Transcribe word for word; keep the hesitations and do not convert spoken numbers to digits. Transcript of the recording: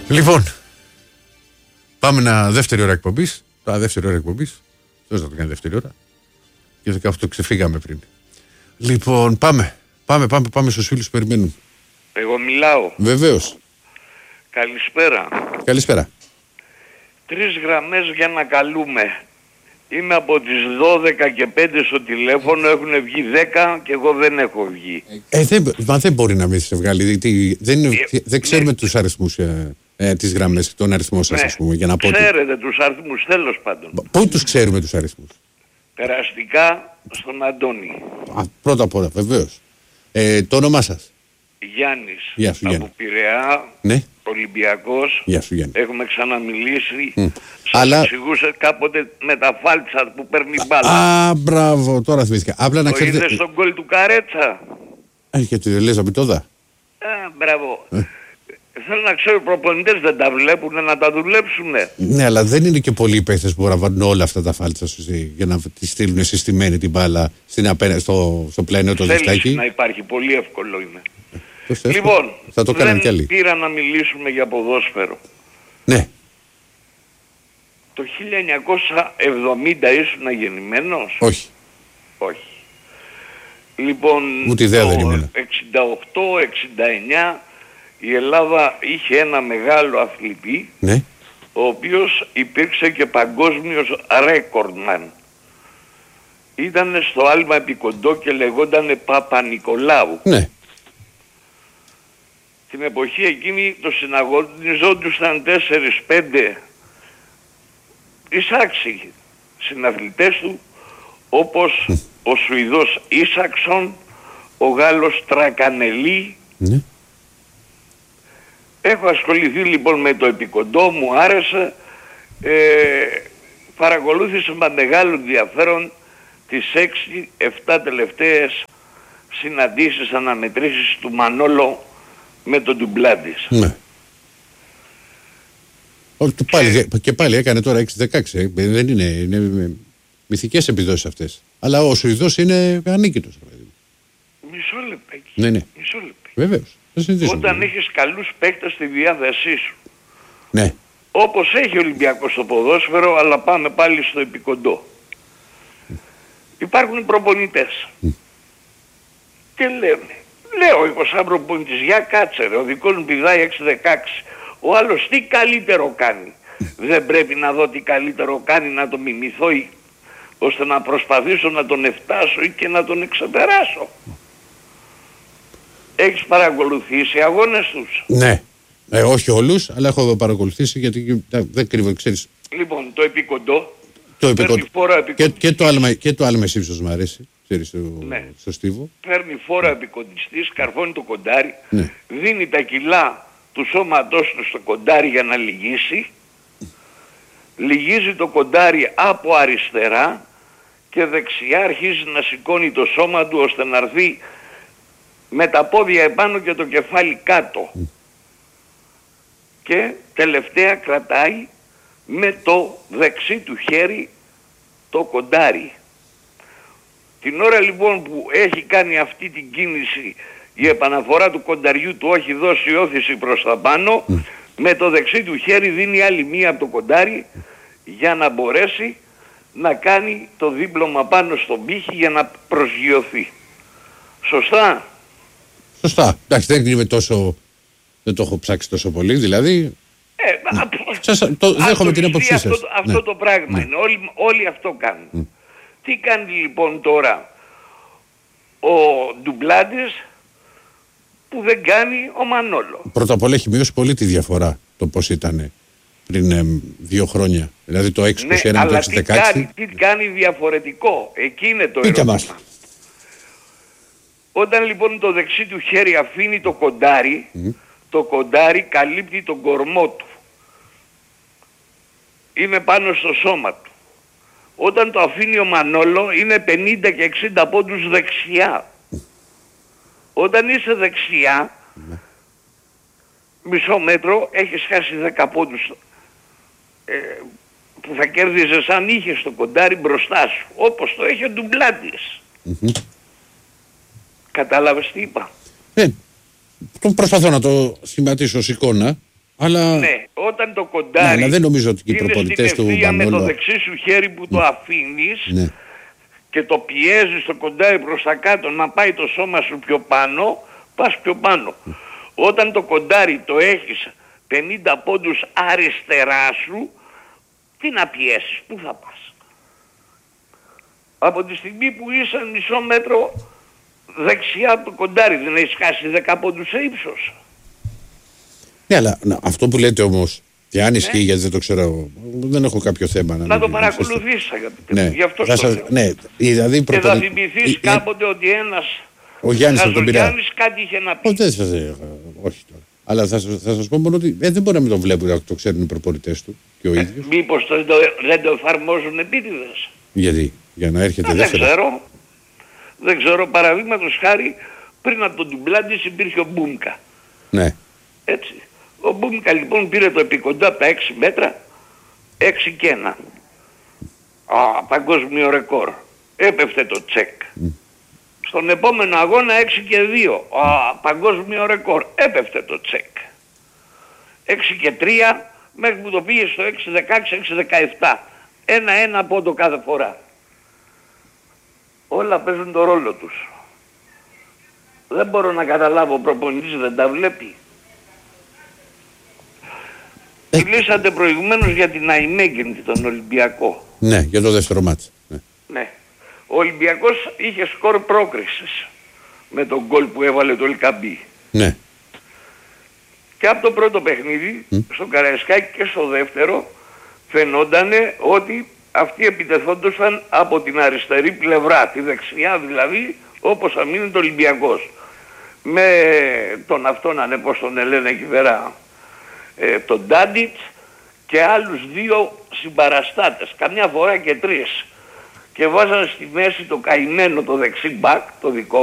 Λοιπόν, πάμε ένα δεύτερη ώρα εκπομπής. Τα δεύτερη ώρα εκπομπής. Ποιος θα το κάνει δεύτερη ώρα. Και το αυτό ξεφύγαμε πριν. Λοιπόν, πάμε. Πάμε, πάμε, πάμε στους φίλους που περιμένουν. Εγώ μιλάω. Βεβαίως. Καλησπέρα. Καλησπέρα. Τρεις γραμμές για να καλούμε. Είμαι από τις δώδεκα και πέντε στο τηλέφωνο, έχουν βγει δέκα και εγώ δεν έχω βγει. Ε, δεν, μα δεν μπορεί να μην σε βγάλει. Τι, δεν, είναι, ε, δεν ξέρουμε ναι. τους αριθμούς, ε, ε, τις γραμμές, τον αριθμό σας, ναι. ας πούμε. Για να πω ξέρετε ότι... τους αριθμούς, τέλος πάντων. Πού τους ξέρουμε τους αριθμούς? Περαστικά στον Αντώνη. Α, πρώτα απ' όλα, βεβαίως. Ε, το όνομά σας? Γιάννης. Γεια σου, Γιάννη. Από Πειραιά, ναι. Ολυμπιακός. Γεια σου, Γιάννη. Έχουμε ξαναμιλήσει. Mm. Σας Αλλά... εξηγούσε κάποτε με τα φάλτσα που παίρνει μπάλα. Α, μπράβο, τώρα θυμήθηκα. Απλά να το ξέρετε... είδες στον γκολ του Καρέτσα. Έχει τη λες Απιτόδα. Α, μπράβο. Ε. Θέλω να ξέρω, οι προπονητές δεν τα βλέπουν να τα δουλέψουνε. Ναι, αλλά δεν είναι και πολλοί οι παίχτες που μπορούν να βάλουν όλα αυτά τα φάλτσα για να τη στείλουν συστημένη την μπάλα στην απένα, στο, στο πλένο το δισκάκι. Θέλεις να υπάρχει, πολύ εύκολο είναι. Ε, λοιπόν, θα το δεν κι άλλοι. πήρα να μιλήσουμε για ποδόσφαιρο. Ναι. Το χίλια εννιακόσια εβδομήντα ήσουν γεννημένος? Όχι. Όχι. Λοιπόν, ούτε ιδέα δεν ήμουν. εξήντα οκτώ εξήντα εννιά η Ελλάδα είχε ένα μεγάλο αθλητή, ναι. ο οποίος υπήρξε και παγκόσμιος ρέκορντμαν. Ήτανε στο άλμα επικοντό και λεγότανε Παπα-Νικολάου. Ναι. Την εποχή εκείνη το συναγωνιζόντουσαν τέσσερις πέντε εισάξιοι συναθλητές του, όπως mm. ο Σουηδός Ίσαξον, ο Γάλλος Τρακανελή. Ναι. Έχω ασχοληθεί λοιπόν με το επικοντό, μου άρεσε, ε, παρακολούθησα με μεγάλο ενδιαφέρον τις έξι εφτά τελευταίες συναντήσεις, αναμετρήσεις του Μανόλο με τον Ντουμπλάντης. Ναι. Όχι, και, πάλι, και πάλι έκανε τώρα έξι δεκαέξι, δεν είναι, είναι μυθικές επιδόσεις αυτές. Αλλά ο Σουηδός είναι ανίκητος. Μισό λεπτάκι. Ναι, ναι. Μισό λεπτάκι. Βεβαίως. Όταν έχεις καλούς παίκτες στη διάθεσή σου. Ναι. Όπως έχει ο Ολυμπιακός στο ποδόσφαιρο, αλλά πάμε πάλι στο επικοντό. Υπάρχουν προπονητές. Mm. Και λένε, λέω εγώ σαν προπονητής, για κάτσε ρε, ο δικός μου πηδάει έξι δεκαέξι. Ο άλλος τι καλύτερο κάνει? Mm. Δεν πρέπει να δω τι καλύτερο κάνει, να το μιμηθώ ή, ώστε να προσπαθήσω να τον εφτάσω ή και να τον εξεπεράσω. Mm. Έχεις παρακολουθήσει αγώνες τους? Ναι. Ε, όχι όλους, αλλά έχω παρακολουθήσει γιατί δεν κρύβω, ξέρεις. Λοιπόν, το επικοντό, το επικοντό. Και, και το άλμα, και το άλμα ύψος μου αρέσει, ξέρεις, στο, ναι. στο στίβο. Παίρνει φόρα επικοντιστής, καρφώνει το κοντάρι, ναι. δίνει τα κιλά του σώματός του στο κοντάρι για να λυγίσει, λυγίζει το κοντάρι από αριστερά και δεξιά αρχίζει να σηκώνει το σώμα του ώστε να έρθει με τα πόδια επάνω και το κεφάλι κάτω. Mm. Και τελευταία κρατάει με το δεξί του χέρι το κοντάρι. Την ώρα λοιπόν που έχει κάνει αυτή την κίνηση, η επαναφορά του κονταριού του έχει δώσει όθηση προς τα πάνω, mm. με το δεξί του χέρι δίνει άλλη μία από το κοντάρι για να μπορέσει να κάνει το δίπλωμα πάνω στον πύχη για να προσγειωθεί. Σωστά? Σωστά. Εντάξει, δεν είμαι τόσο... Δεν το έχω ψάξει τόσο πολύ, δηλαδή... Ε, ναι. από... Σας, το, δέχομαι την άποψή σας. Αυτό, αυτό ναι. το πράγμα ναι. είναι. Όλοι, όλοι αυτό κάνουν. Mm. Τι κάνει λοιπόν τώρα ο Ντουμπλάντης που δεν κάνει ο Μανόλο? Πρώτα απ' όλα έχει μειώσει πολύ τη διαφορά το πώς ήταν πριν ε, δύο χρόνια. Δηλαδή το έξι είκοσι ένα ναι, με το έξι δεκαέξι. Αλλά τι, τι κάνει διαφορετικό? Εκεί είναι το ερώτημα. Όταν λοιπόν το δεξί του χέρι αφήνει το κοντάρι, mm. το κοντάρι καλύπτει τον κορμό του. Είναι πάνω στο σώμα του. Όταν το αφήνει ο Μανόλο είναι πενήντα και εξήντα πόντους δεξιά. Mm. Όταν είσαι δεξιά, mm. μισό μέτρο έχεις χάσει δέκα πόντους ε, που θα κέρδιζες αν είχες το κοντάρι μπροστά σου, όπως το έχει ο Ντουμπλάντης. Mm-hmm. Κατάλαβες τι είπα? Ε, το προσπαθώ να το σχηματίσω ως εικόνα. Αλλά... Ναι, όταν το κοντάρι. Ναι, αλλά δεν νομίζω ότι οι προπονητές του Μανόλο. Με Μανόλο... το δεξί σου χέρι που το αφήνεις ναι. και το πιέζεις το κοντάρι προς τα κάτω να πάει το σώμα σου πιο πάνω, πας πιο πάνω. Mm. Όταν το κοντάρι το έχεις πενήντα πόντους αριστερά σου, τι να πιέσεις, πού θα πας. Από τη στιγμή που είσαι μισό μέτρο δεξιά από το κοντάρι, δεν έχεις χάσει δέκα πόντους σε ύψος. Ναι, αλλά να, αυτό που λέτε όμως, και αν ισχύει, ναι. γιατί δεν το ξέρω, δεν έχω κάποιο θέμα. Να, να το παρακολουθήσεις, αγαπητέ. Ναι. Γι' αυτό θα το λέω. Ναι, δηλαδή και προπονη... θα θυμηθείς η... κάποτε ότι ένας ο Γιάννης θα τον πειράζει. κάτι είχε να πει. Ο, δεν σας, όχι τώρα. Αλλά θα, θα σας πω μόνο ότι ε, δεν μπορεί να μην το βλέπουν, να το ξέρουν οι προπονητές του και ο ε, ίδιος. Μήπως το, το, δεν το εφαρμόζουν επίτηδες. Γιατί, για να έρχεται Α, δεύτερο. Δεν ξέρω. Δεν ξέρω, παραδείγματος χάρη, πριν από τον Ντουμπλάντης υπήρχε ο Μπούμκα. Ναι. Έτσι. Ο Μπούμκα λοιπόν πήρε το επικοντά από τα έξι μέτρα, έξι και ένα. Α, παγκόσμιο ρεκόρ. Έπεφτε το τσεκ. Mm. Στον επόμενο αγώνα έξι και δύο. Α, παγκόσμιο ρεκόρ. Έπεφτε το τσεκ. έξι και τρία μέχρι που το πήγε στο έξι δεκαέξι έξι δεκαεπτά. Ένα-ένα πόντο κάθε φορά. Όλα παίζουν το ρόλο τους. Δεν μπορώ να καταλάβω, ο προπονητής δεν τα βλέπει. Ε, Μιλήσατε προηγουμένως για την Αϊμέγεντη, τον Ολυμπιακό. Ναι, για το δεύτερο μάτς. Ναι. ναι. Ο Ολυμπιακός είχε σκορ πρόκρισης με τον γκολ που έβαλε το Ελκαμπή. Ναι. Και από το πρώτο παιχνίδι, mm. στο Καραϊσκάκι και στο δεύτερο, φαινόντανε ότι αυτοί επιτεθόντουσαν από την αριστερή πλευρά, τη δεξιά δηλαδή, όπως αμήνεται ο Ολυμπιακός. Με τον αυτόν, αν πώς τον λένε εκεί πέρα, ε, τον Ντάντιτς και άλλους δύο συμπαραστάτες, καμιά φορά και τρεις. Και βάζανε στη μέση το καημένο το δεξί μπακ, το δικό